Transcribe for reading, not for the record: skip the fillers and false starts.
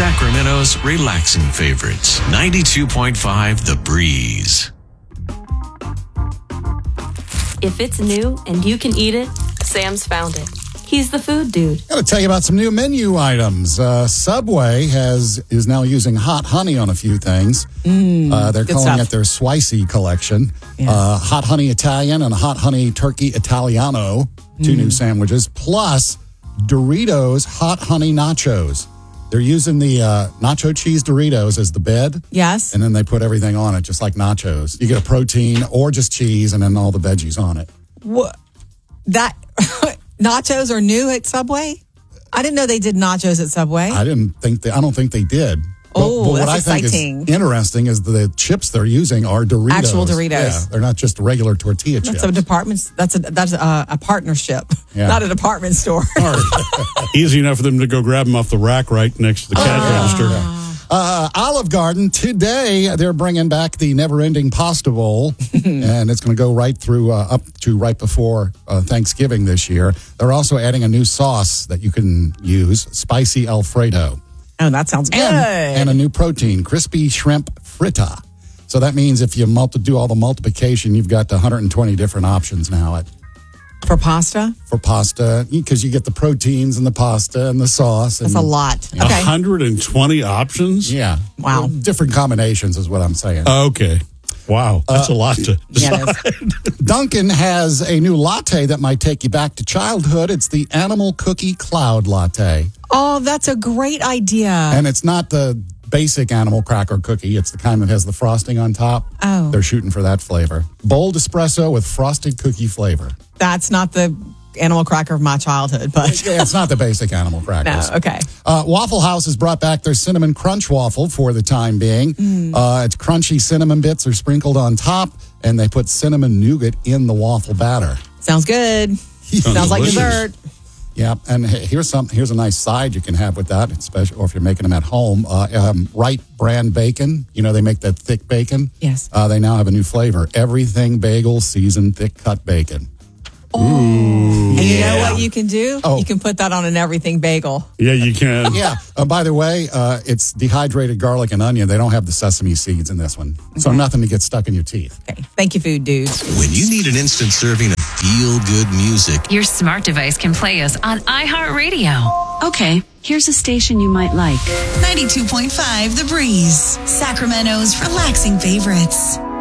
Sacramento's relaxing favorites. 92.5 The Breeze. If it's new and you can eat it, Sam's found it. He's the food dude. Got to tell you about some new menu items. Subway is now using hot honey on a few things. They're calling it their Spicy collection. Yeah. Hot honey Italian and hot honey turkey Italiano, two new sandwiches, plus Doritos hot honey nachos. They're using the nacho cheese Doritos as the bed. Yes. And then they put everything on it, just like nachos. You get a protein or just cheese and then all the veggies on it. What? That nachos are new at Subway? I didn't know they did nachos at Subway. I don't think they did. But what that's I exciting. think is interesting is the chips they're using are Doritos. Actual Doritos. Yeah, they're not just regular tortilla chips. That's a partnership, not a department store. Easy enough for them to go grab them off the rack right next to the cash register. Olive Garden, today they're bringing back the never-ending pasta bowl, and it's going to go right through up to right before Thanksgiving this year. They're also adding a new sauce that you can use, spicy Alfredo. Oh, that sounds good. And a new protein, crispy shrimp fritta. So that means if you do all the multiplication, you've got 120 different options now for pasta? For pasta, because you get the proteins and the pasta and the sauce. That's a lot. Okay. 120 options? Yeah. Wow. Different combinations is what I'm saying. Okay. Wow. That's a lot to decide. Dunkin' has a new latte that might take you back to childhood. It's the Animal Cookie Cloud Latte. Oh, that's a great idea. And it's not the basic animal cracker cookie. It's the kind that has the frosting on top. Oh. They're shooting for that flavor. Bold espresso with frosted cookie flavor. That's not the animal cracker of my childhood, but yeah, it's not the basic animal crackers. No, okay. Waffle House has brought back their cinnamon crunch waffle for the time being. It's crunchy cinnamon bits are sprinkled on top, and they put cinnamon nougat in the waffle batter. Sounds good. Sounds like dessert. Yeah, and here's a nice side you can have with that, especially or if you're making them at home. Wright brand bacon, they make that thick bacon. Yes. They now have a new flavor: everything bagel seasoned thick cut bacon. Oh. And you know what you can do? Oh. You can put that on an everything bagel. Yeah, you can. Yeah. By the way, it's dehydrated garlic and onion. They don't have the sesame seeds in this one. So nothing to get stuck in your teeth. Okay. Thank you, food dude. When you need an instant serving of feel-good music, your smart device can play us on iHeartRadio. Okay, here's a station you might like. 92.5 The Breeze, Sacramento's relaxing favorites.